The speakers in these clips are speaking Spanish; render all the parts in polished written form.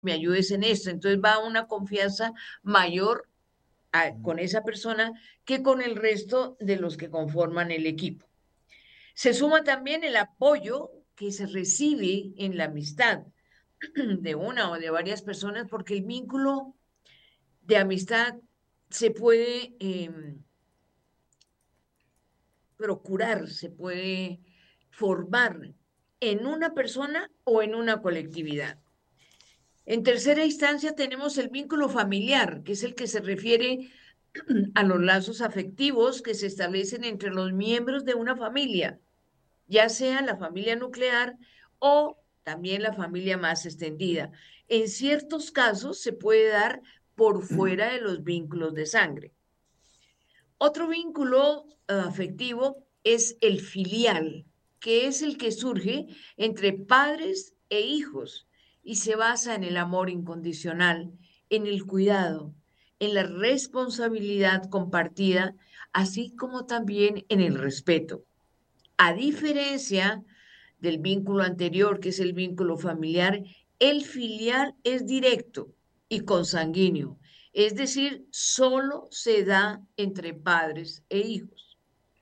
me ayudes en esto. Entonces va una confianza mayor con esa persona que con el resto de los que conforman el equipo. Se suma también el apoyo que se recibe en la amistad de una o de varias personas, porque el vínculo de amistad se puede procurar, se puede formar en una persona o en una colectividad. En tercera instancia tenemos el vínculo familiar, que es el que se refiere a los lazos afectivos que se establecen entre los miembros de una familia, ya sea la familia nuclear o también la familia más extendida. En ciertos casos se puede dar por fuera de los vínculos de sangre. Otro vínculo afectivo es el filial, que es el que surge entre padres e hijos y se basa en el amor incondicional, en el cuidado, en la responsabilidad compartida, así como también en el respeto. A diferencia del vínculo anterior, que es el vínculo familiar, el filial es directo y consanguíneo, es decir, solo se da entre padres e hijos.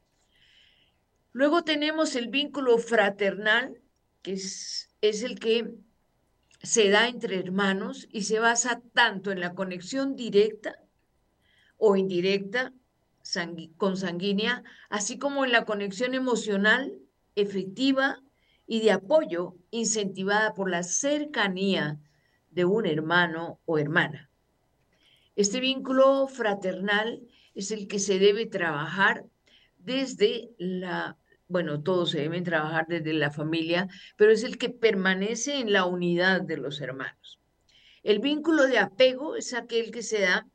Luego tenemos el vínculo fraternal, que es el que se da entre hermanos y se basa tanto en la conexión directa o indirecta consanguínea, así como en la conexión emocional, efectiva y de apoyo incentivada por la cercanía de un hermano o hermana. Este vínculo fraternal es el que se debe trabajar desde bueno, todos se deben trabajar desde la familia, pero es el que permanece en la unidad de los hermanos. El vínculo de apego es aquel que se da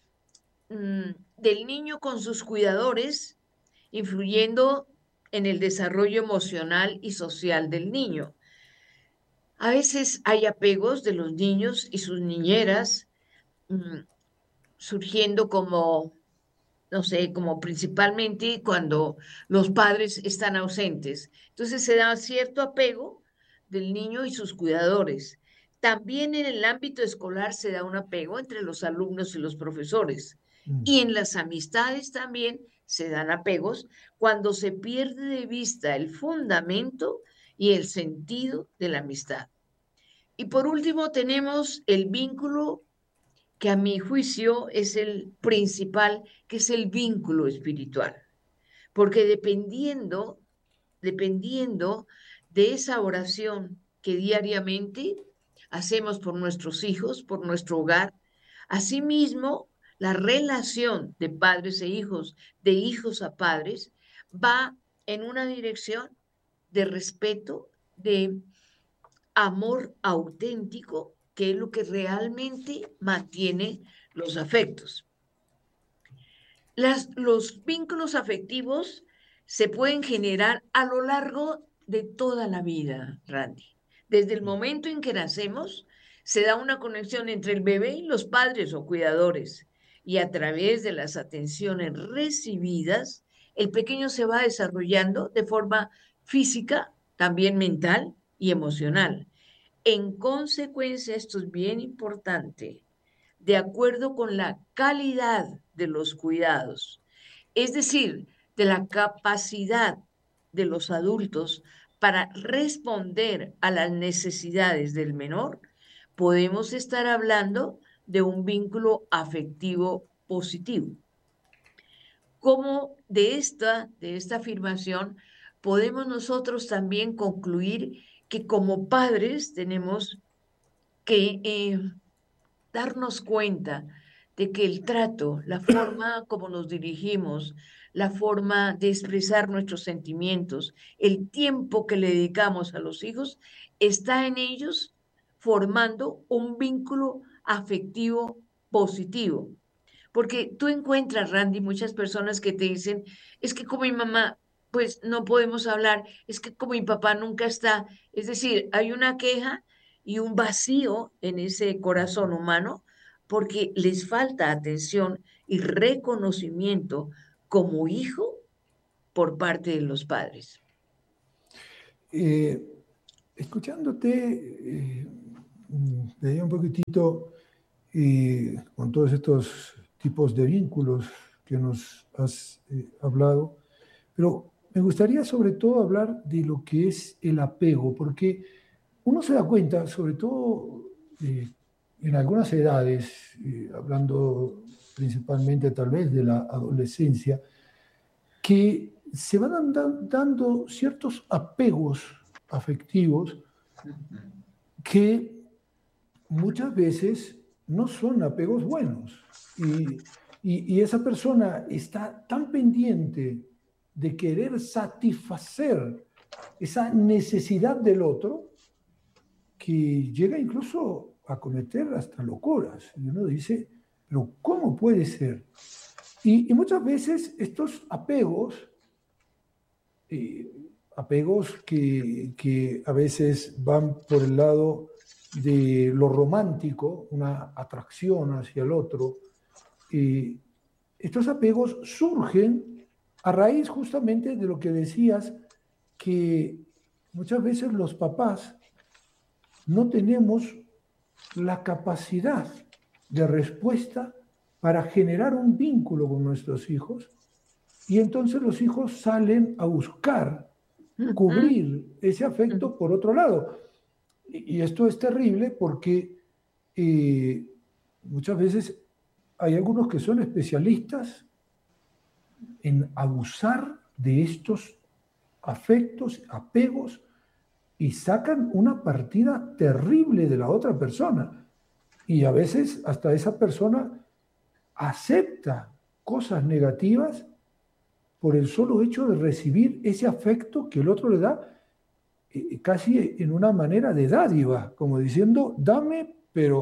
del niño con sus cuidadores, influyendo en el desarrollo emocional y social del niño. A veces hay apegos de los niños y sus niñeras surgiendo como, no sé, como principalmente cuando los padres están ausentes. Entonces se da cierto apego del niño y sus cuidadores. También en el ámbito escolar se da un apego entre los alumnos y los profesores. Y en las amistades también se dan apegos cuando se pierde de vista el fundamento y el sentido de la amistad. Y por último tenemos el vínculo que a mi juicio es el principal, que es el vínculo espiritual. Porque dependiendo de esa oración que diariamente hacemos por nuestros hijos, por nuestro hogar, asimismo, la relación de padres e hijos, de hijos a padres, va en una dirección de respeto, de amor auténtico, que es lo que realmente mantiene los afectos. Los vínculos afectivos se pueden generar a lo largo de toda la vida, Randy. Desde el momento en que nacemos, se da una conexión entre el bebé y los padres o cuidadores, y a través de las atenciones recibidas, el pequeño se va desarrollando de forma física, también mental y emocional. En consecuencia, esto es bien importante, de acuerdo con la calidad de los cuidados, es decir, de la capacidad de los adultos para responder a las necesidades del menor, podemos estar hablando de un vínculo afectivo positivo. Como de esta afirmación podemos nosotros también concluir que como padres tenemos que darnos cuenta de que el trato, la forma como nos dirigimos, la forma de expresar nuestros sentimientos, el tiempo que le dedicamos a los hijos, está en ellos formando un vínculo afectivo positivo. Porque tú encuentras, Randy, muchas personas que te dicen, es que como mi mamá, pues no podemos hablar, es que como mi papá nunca está. Es decir, hay una queja y un vacío en ese corazón humano porque les falta atención y reconocimiento como hijo por parte de los padres. Eh, Escuchándote, veía un poquitito con todos estos tipos de vínculos que nos has hablado, pero me gustaría sobre todo hablar de lo que es el apego, porque uno se da cuenta, sobre todo en algunas edades, hablando principalmente tal vez de la adolescencia, que se van dando ciertos apegos afectivos que muchas veces no son apegos buenos. Y esa persona está tan pendiente de querer satisfacer esa necesidad del otro que llega incluso a cometer hasta locuras. Y uno dice, pero ¿cómo puede ser? Y muchas veces estos apegos, eh, apegos que a veces van por el lado de lo romántico, una atracción hacia el otro, estos apegos surgen a raíz justamente de lo que decías, que muchas veces los papás no tenemos la capacidad de respuesta para generar un vínculo con nuestros hijos, y entonces los hijos salen a buscar cubrir ese afecto por otro lado. Y esto es terrible porque muchas veces hay algunos que son especialistas en abusar de estos afectos, apegos, y sacan una partida terrible de la otra persona. Y a veces hasta esa persona acepta cosas negativas por el solo hecho de recibir ese afecto que el otro le da, casi en una manera de dádiva, como diciendo, dame,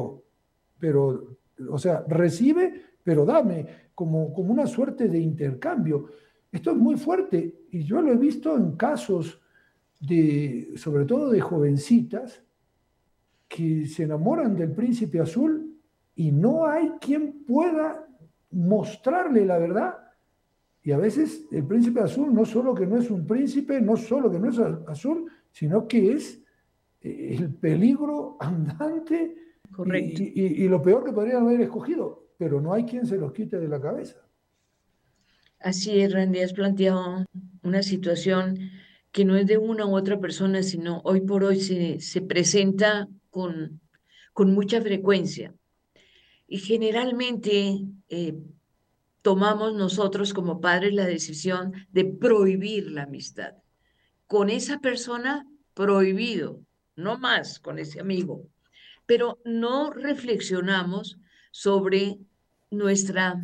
o sea, recibe, pero dame, como una suerte de intercambio. Esto es muy fuerte y yo lo he visto en casos sobre todo de jovencitas que se enamoran del príncipe azul y no hay quien pueda mostrarle la verdad. Y a veces el príncipe azul no solo que no es un príncipe, no solo que no es azul, sino que es el peligro andante Correcto. y lo peor que podrían haber escogido, pero no hay quien se los quite de la cabeza. Así es, Randy, has planteado una situación que no es de una u otra persona, sino hoy por hoy se presenta con mucha frecuencia. Y generalmente tomamos nosotros como padres la decisión de prohibir la amistad. Con esa persona, prohibido, no más con ese amigo. Pero no reflexionamos sobre nuestra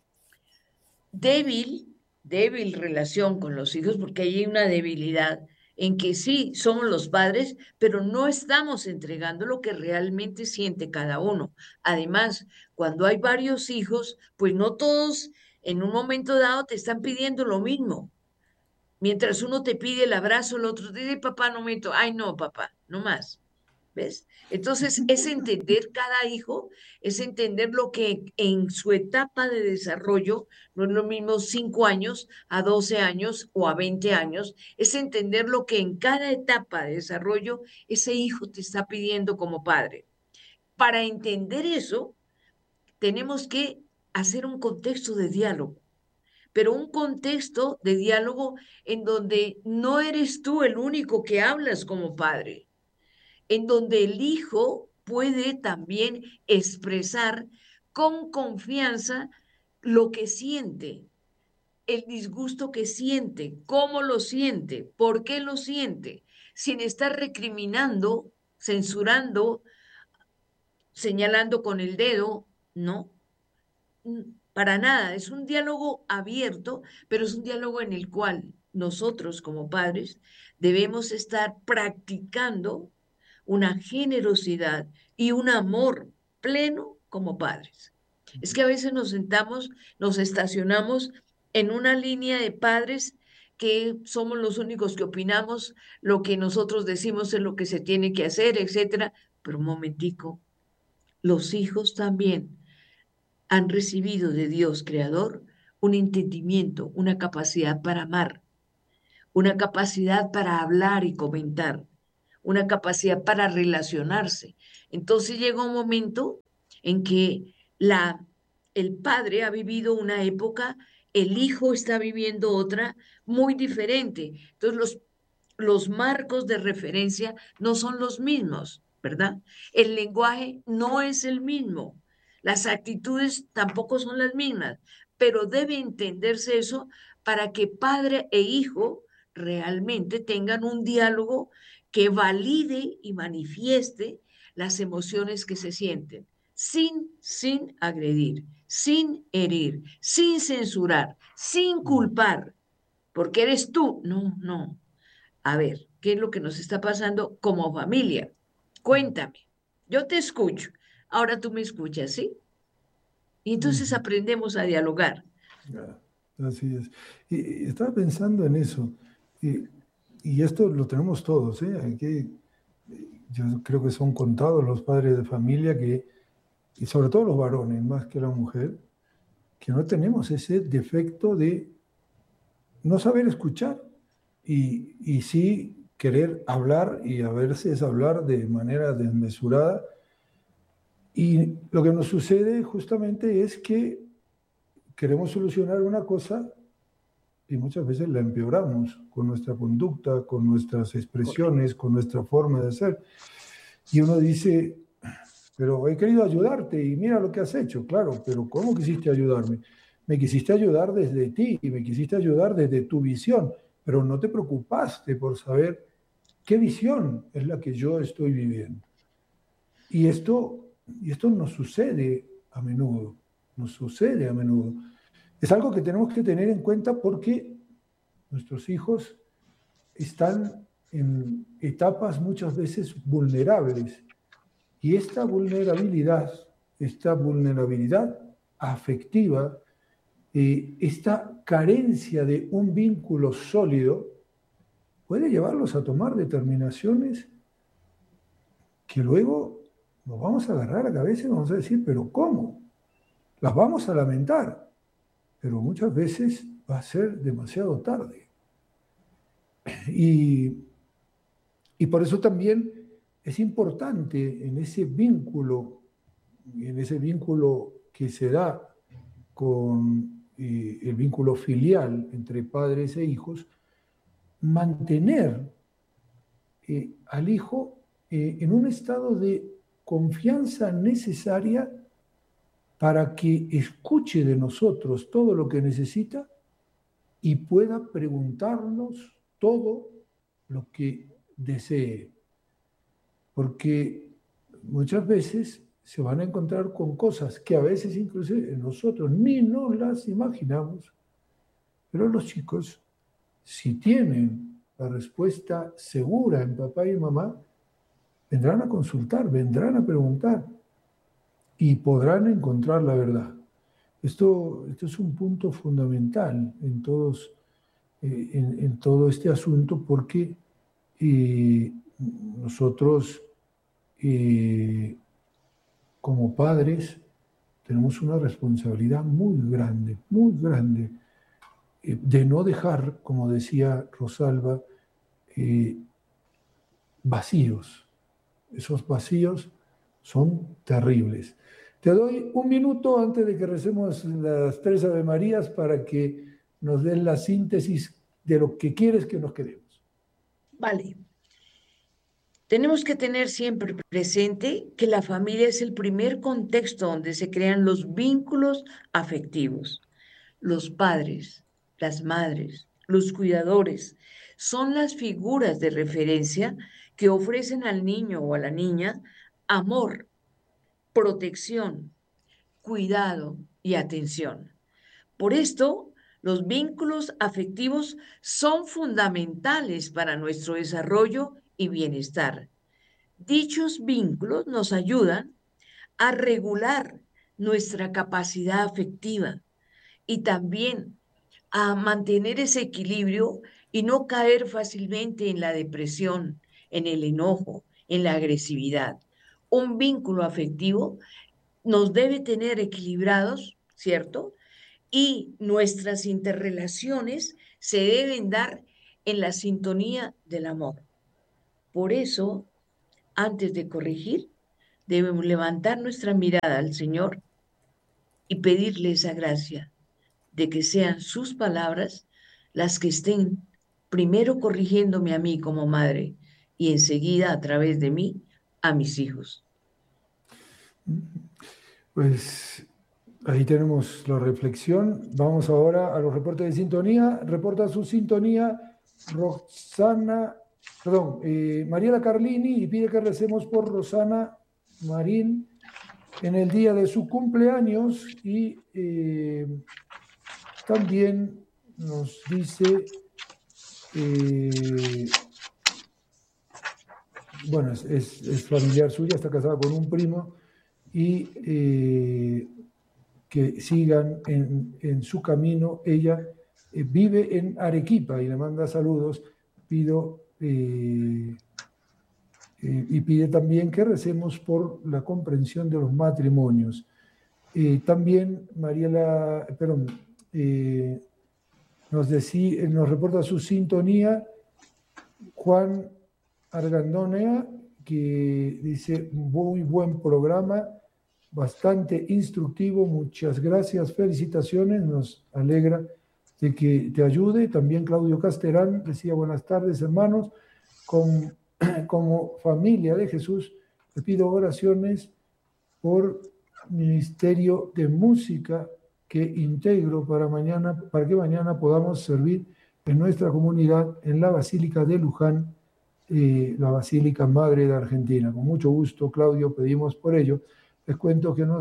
débil relación con los hijos, porque hay una debilidad en que sí somos los padres, pero no estamos entregando lo que realmente siente cada uno. Además, cuando hay varios hijos, pues no todos en un momento dado te están pidiendo lo mismo. Mientras uno te pide el abrazo, el otro te dice, papá, no me ay, no, papá, no más. ¿Ves? Entonces, es entender cada hijo, es entender lo que en su etapa de desarrollo, no es lo mismo 5 años a 12 años o a 20 años, es entender lo que en cada etapa de desarrollo ese hijo te está pidiendo como padre. Para entender eso, tenemos que hacer un contexto de diálogo, pero un contexto de diálogo en donde no eres tú el único que hablas como padre, en donde el hijo puede también expresar con confianza lo que siente, el disgusto que siente, cómo lo siente, por qué lo siente, sin estar recriminando, censurando, señalando con el dedo, no, para nada, es un diálogo abierto, pero es un diálogo en el cual nosotros como padres debemos estar practicando una generosidad y un amor pleno como padres. Es que a veces nos sentamos, nos estacionamos en una línea de padres que somos los únicos que opinamos, lo que nosotros decimos es lo que se tiene que hacer, etcétera. Pero un momentico, los hijos también han recibido de Dios Creador un entendimiento, una capacidad para amar, una capacidad para hablar y comentar, una capacidad para relacionarse. Entonces llega un momento en que el padre ha vivido una época, el hijo está viviendo otra muy diferente. Entonces los marcos de referencia no son los mismos, ¿verdad? El lenguaje no es el mismo, las actitudes tampoco son las mismas, pero debe entenderse eso para que padre e hijo realmente tengan un diálogo que valide y manifieste las emociones que se sienten, sin agredir, sin herir, sin censurar, sin culpar, porque eres tú. No, no. A ver, ¿qué es lo que nos está pasando como familia? Cuéntame. Yo te escucho. Ahora tú me escuchas, ¿sí? Y entonces Ujú. aprendemos a dialogar. Ya, así es. Y estaba pensando en eso. Y, y esto lo tenemos todos, ¿eh? Yo creo que son contados los padres de familia que, y sobre todo los varones, más que la mujer, que no tenemos ese defecto de no saber escuchar y sí querer hablar y a veces hablar de manera desmesurada. Y lo que nos sucede justamente es que queremos solucionar una cosa y muchas veces la empeoramos con nuestra conducta, con nuestras Correcto. expresiones, con nuestra forma de ser. Y uno dice, pero he querido ayudarte y mira lo que has hecho. Claro, pero ¿cómo quisiste ayudarme? Me quisiste ayudar desde ti y me quisiste ayudar desde tu visión, pero no te preocupaste por saber qué visión es la que yo estoy viviendo. Y esto nos sucede a menudo, nos sucede a menudo. Es algo que tenemos que tener en cuenta porque nuestros hijos están en etapas muchas veces vulnerables y esta vulnerabilidad afectiva, esta carencia de un vínculo sólido puede llevarlos a tomar determinaciones que luego nos vamos a agarrar a la cabeza y vamos a decir, pero ¿cómo? Las vamos a lamentar, pero muchas veces va a ser demasiado tarde. Y, y por eso también es importante en ese vínculo que se da con el vínculo filial entre padres e hijos, mantener al hijo en un estado de confianza necesaria para que escuche de nosotros todo lo que necesita y pueda preguntarnos todo lo que desee. Porque muchas veces se van a encontrar con cosas que a veces inclusive nosotros ni nos las imaginamos, pero los chicos, si tienen la respuesta segura en papá y mamá, vendrán a consultar, vendrán a preguntar y podrán encontrar la verdad. Esto es un punto fundamental en todo este asunto porque eh, nosotros eh, como padres tenemos una responsabilidad muy grande, de no dejar, como decía Rosalba, eh, vacíos. Esos vacíos son terribles. Te doy un minuto antes de que recemos las tres Ave Marías para que nos den la síntesis de lo que quieres que nos quedemos. Vale. Tenemos que tener siempre presente que la familia es el primer contexto donde se crean los vínculos afectivos. Los padres, las madres, los cuidadores son las figuras de referencia que ofrecen al niño o a la niña amor, protección, cuidado y atención. Por esto, los vínculos afectivos son fundamentales para nuestro desarrollo y bienestar. Dichos vínculos nos ayudan a regular nuestra capacidad afectiva y también a mantener ese equilibrio y no caer fácilmente en la depresión, en el enojo, en la agresividad. Un vínculo afectivo nos debe tener equilibrados, ¿cierto? Y nuestras interrelaciones se deben dar en la sintonía del amor. Por eso, antes de corregir, debemos levantar nuestra mirada al Señor y pedirle esa gracia de que sean sus palabras las que estén primero corrigiéndome a mí como madre y enseguida a través de mí a mis hijos. Pues ahí tenemos la reflexión. Vamos ahora a los reportes de sintonía. Reporta su sintonía Mariela Carlini, y pide que recemos por Rosana Marín en el día de su cumpleaños, y también nos dice, bueno, es familiar suya, está casada con un primo, y que sigan en su camino. Ella vive en Arequipa y le manda saludos. Y pide también que recemos por la comprensión de los matrimonios. También Mariela, nos reporta su sintonía Juan Argandonea, que dice: muy buen programa, bastante instructivo, muchas gracias, felicitaciones, nos alegra de que te ayude. También Claudio Casterán decía: buenas tardes, hermanos, como familia de Jesús, le pido oraciones por ministerio de música que integro para que mañana podamos servir en nuestra comunidad en la Basílica de Luján, la Basílica Madre de Argentina. Con mucho gusto, Claudio, pedimos por ello. Les cuento que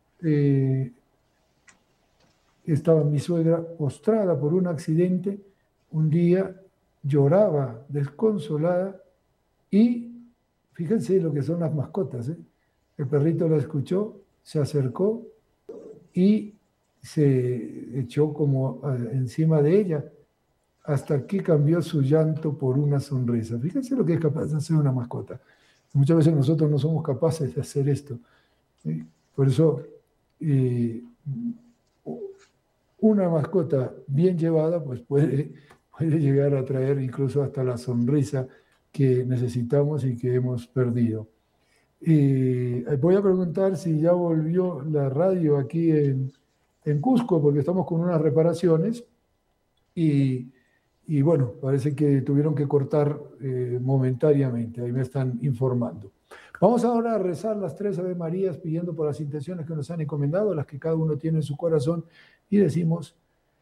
estaba mi suegra postrada por un accidente. Un día lloraba desconsolada y fíjense lo que son las mascotas, ¿eh? El perrito la escuchó, se acercó y se echó como encima de ella, hasta que cambió su llanto por una sonrisa. Fíjense lo que es capaz de hacer una mascota. Muchas veces nosotros no somos capaces de hacer esto. Por eso, una mascota bien llevada pues puede llegar a traer incluso hasta la sonrisa que necesitamos y que hemos perdido. Voy a preguntar si ya volvió la radio aquí en Cusco, porque estamos con unas reparaciones y bueno, parece que tuvieron que cortar momentáneamente, ahí me están informando. Vamos ahora a rezar las 3 Ave Marías, pidiendo por las intenciones que nos han encomendado, las que cada uno tiene en su corazón, y decimos,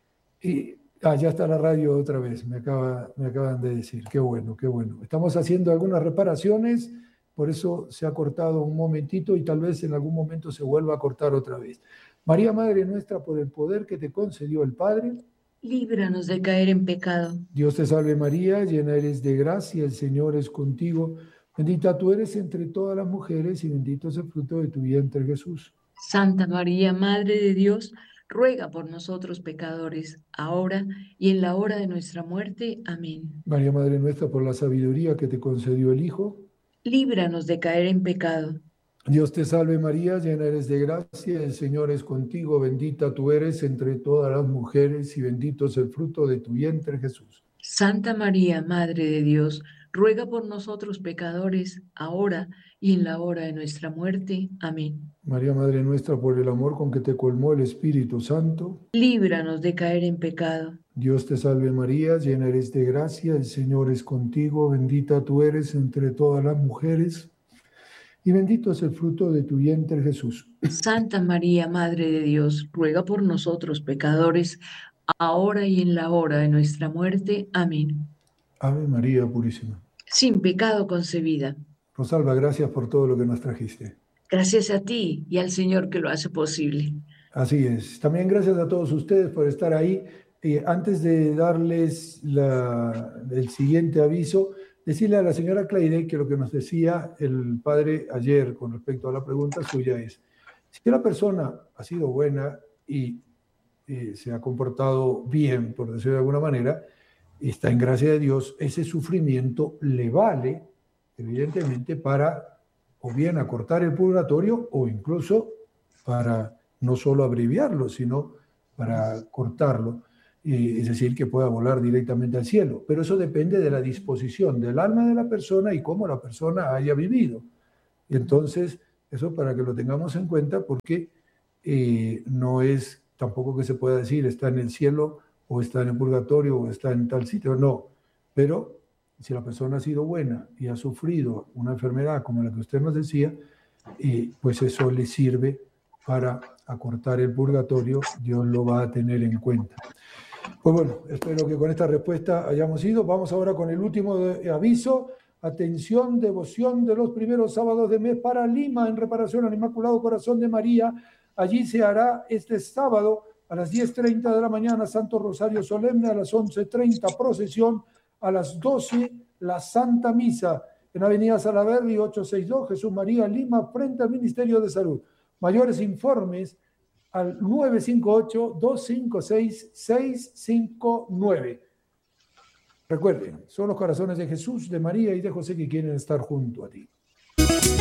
ya está la radio otra vez, me acaban de decir, qué bueno, qué bueno. Estamos haciendo algunas reparaciones, por eso se ha cortado un momentito y tal vez en algún momento se vuelva a cortar otra vez. María, Madre nuestra, por el poder que te concedió el Padre, Líbranos de caer en pecado. Dios te salve María, llena eres de gracia, el Señor es contigo. Bendita tú eres entre todas las mujeres y bendito es el fruto de tu vientre, Jesús. Santa María, Madre de Dios, ruega por nosotros pecadores, ahora y en la hora de nuestra muerte. Amén. María, Madre nuestra, por la sabiduría que te concedió el Hijo, Líbranos de caer en pecado. Dios te salve María, llena eres de gracia, el Señor es contigo, bendita tú eres entre todas las mujeres y bendito es el fruto de tu vientre, Jesús. Santa María, Madre de Dios, ruega por nosotros pecadores, ahora y en la hora de nuestra muerte. Amén. María, Madre nuestra, por el amor con que te colmó el Espíritu Santo, Líbranos de caer en pecado. Dios te salve María, llena eres de gracia, el Señor es contigo, bendita tú eres entre todas las mujeres y bendito es el fruto de tu vientre, Jesús. Santa María, Madre de Dios, ruega por nosotros pecadores, ahora y en la hora de nuestra muerte. Amén. Ave María Purísima. Sin pecado concebida. Rosalba, gracias por todo lo que nos trajiste. Gracias a ti y al Señor que lo hace posible. Así es. También gracias a todos ustedes por estar ahí. Antes de darles el siguiente aviso, decirle a la señora Claire que lo que nos decía el padre ayer con respecto a la pregunta suya es: si la persona ha sido buena y se ha comportado bien, por decirlo de alguna manera, está en gracia de Dios, ese sufrimiento le vale, evidentemente, para o bien acortar el purgatorio o incluso para no solo abreviarlo, sino para cortarlo. es decir, que pueda volar directamente al cielo. Pero eso depende de la disposición del alma de la persona y cómo la persona haya vivido. Y entonces, eso para que lo tengamos en cuenta, porque no es tampoco que se pueda decir está en el cielo o está en el purgatorio o está en tal sitio, no. Pero si la persona ha sido buena y ha sufrido una enfermedad como la que usted nos decía, pues eso le sirve para acortar el purgatorio, Dios lo va a tener en cuenta. Pues bueno, espero que con esta respuesta hayamos ido. Vamos ahora con el último aviso. Atención, devoción de los primeros sábados de mes para Lima en reparación al Inmaculado Corazón de María. Allí se hará este sábado a las 10:30 de la mañana Santo Rosario Solemne, a las 11:30 procesión, a las 12 la Santa Misa en Avenida Salaverry 862 Jesús María Lima frente al Ministerio de Salud. Mayores informes al 958-256-659. Recuerden, son los corazones de Jesús, de María y de José que quieren estar junto a ti.